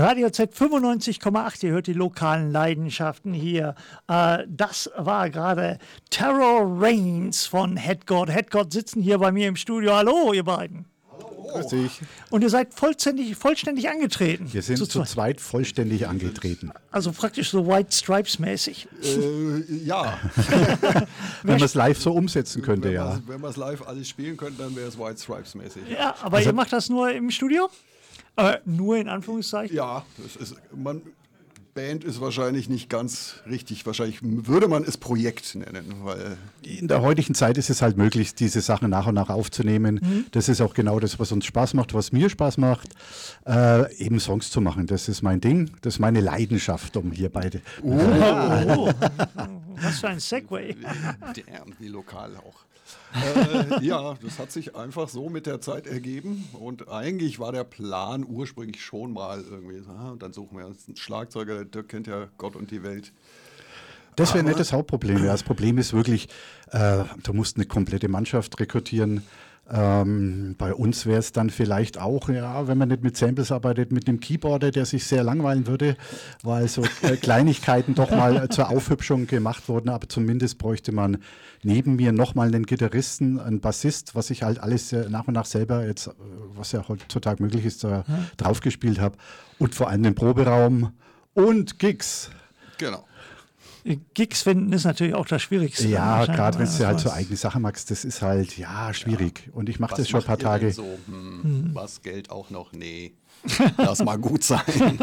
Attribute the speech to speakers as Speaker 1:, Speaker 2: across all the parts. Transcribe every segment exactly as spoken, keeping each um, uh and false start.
Speaker 1: Radio Z fünfundneunzig Komma acht, ihr hört die lokalen Leidenschaften hier. Äh, das war gerade Terror Reigns von Headgod. Headgod sitzen hier bei mir im Studio. Hallo, ihr beiden.
Speaker 2: Grüß dich.
Speaker 1: Und ihr seid vollständig, vollständig angetreten.
Speaker 2: Wir sind zu, zu zweit vollständig angetreten.
Speaker 1: Also praktisch so White Stripes mäßig.
Speaker 3: Äh, ja.
Speaker 2: Wenn man es live so umsetzen könnte,
Speaker 3: wenn
Speaker 2: ja.
Speaker 3: Wenn wir es live alles spielen könnten, dann wäre es White Stripes mäßig.
Speaker 1: Ja, aber also, ihr macht das nur im Studio? Äh, nur in Anführungszeichen?
Speaker 3: Ja, das ist, man, Band ist wahrscheinlich nicht ganz richtig. Wahrscheinlich würde man es Projekt nennen. Weil
Speaker 2: in der heutigen Zeit ist es halt möglich, diese Sachen nach und nach aufzunehmen. Mhm. Das ist auch genau das, was uns Spaß macht, was mir Spaß macht, äh, eben Songs zu machen. Das ist mein Ding, das ist meine Leidenschaft, um hier beide...
Speaker 1: Oh, oh. Was für ein Segway.
Speaker 3: Damn, wie lokal auch. äh, ja, das hat sich einfach so mit der Zeit ergeben und eigentlich war der Plan ursprünglich schon mal irgendwie, ah, und dann suchen wir uns einen Schlagzeuger, der Dirk kennt ja Gott und die Welt.
Speaker 2: Das wäre nicht das Hauptproblem. Das Problem ist wirklich, äh, du musst eine komplette Mannschaft rekrutieren. Ähm, bei uns wäre es dann vielleicht auch, ja, wenn man nicht mit Samples arbeitet, mit einem Keyboarder, der sich sehr langweilen würde, weil so äh, Kleinigkeiten doch mal äh, zur Aufhübschung gemacht wurden, aber zumindest bräuchte man neben mir nochmal einen Gitarristen, einen Bassist, was ich halt alles äh, nach und nach selber jetzt, äh, was ja heutzutage möglich ist, äh, hm. draufgespielt habe und vor allem den Proberaum und Gigs.
Speaker 3: Genau.
Speaker 1: Gigs finden ist natürlich auch das Schwierigste.
Speaker 2: Ja, gerade wenn du halt so eigene Sachen magst, das ist halt, ja, schwierig. Ja. Und ich mache das schon ein paar Tage.
Speaker 3: So? Hm, hm. Was, Geld auch noch? Nee, lass mal gut sein.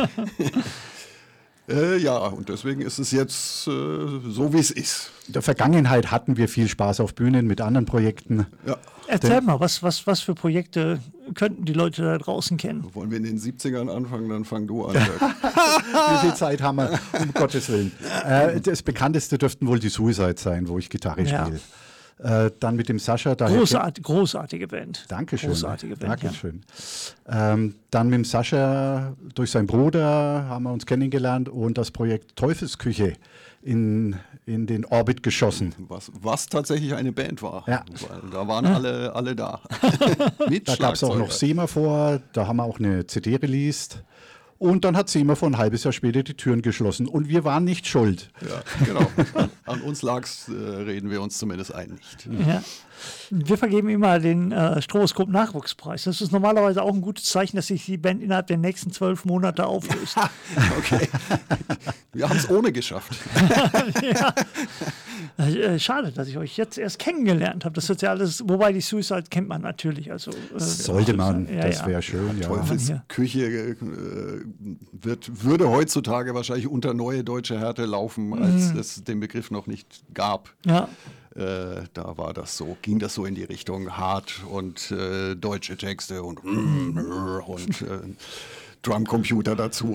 Speaker 3: äh, ja, und deswegen ist es jetzt äh, so, wie es ist.
Speaker 2: In der Vergangenheit hatten wir viel Spaß auf Bühnen mit anderen Projekten.
Speaker 3: Ja.
Speaker 1: Erzähl mal, was, was, was für Projekte könnten die Leute da draußen kennen?
Speaker 3: Wollen wir in den siebzigern anfangen, dann fang du an.
Speaker 2: Wie viel Zeit haben wir, um Gottes Willen. Äh, das bekannteste dürften wohl die Suicide sein, wo ich Gitarre ja. spiele. Äh, dann mit dem Sascha.
Speaker 1: Großart, großartige Band.
Speaker 2: Dankeschön.
Speaker 1: Großartige Band,
Speaker 2: Dankeschön. Ja. Ähm, dann mit dem Sascha, durch seinen Bruder haben wir uns kennengelernt und das Projekt Teufelsküche in, in den Orbit geschossen.
Speaker 3: Was, was tatsächlich eine Band war.
Speaker 2: Ja.
Speaker 3: Weil da waren ja. alle, alle da. Mit
Speaker 2: da gab es auch noch Semaphor, da haben wir auch eine C D released. Und dann hat Semaphor ein halbes Jahr später die Türen geschlossen. Und wir waren nicht schuld.
Speaker 3: Ja, genau. An, an uns lag's, äh, reden wir uns zumindest ein nicht.
Speaker 1: Ja. Wir vergeben immer den äh, Stroboskop-Nachwuchspreis. Das ist normalerweise auch ein gutes Zeichen, dass sich die Band innerhalb der nächsten zwölf Monate auflöst.
Speaker 3: Okay. Wir haben es ohne geschafft.
Speaker 1: Ja. Äh, schade, dass ich euch jetzt erst kennengelernt habe. Das ist ja alles, wobei die Suicide kennt man natürlich. Also, äh,
Speaker 2: sollte man,
Speaker 1: ja,
Speaker 2: das
Speaker 1: ja.
Speaker 2: wäre schön. Ja.
Speaker 3: Teufelsküche äh, wird, würde heutzutage wahrscheinlich unter neue deutsche Härte laufen, als mhm. es den Begriff noch nicht gab.
Speaker 1: Ja.
Speaker 3: Äh, da war das so, ging das so in die Richtung hart und äh, deutsche Texte und, und äh, Drumcomputer dazu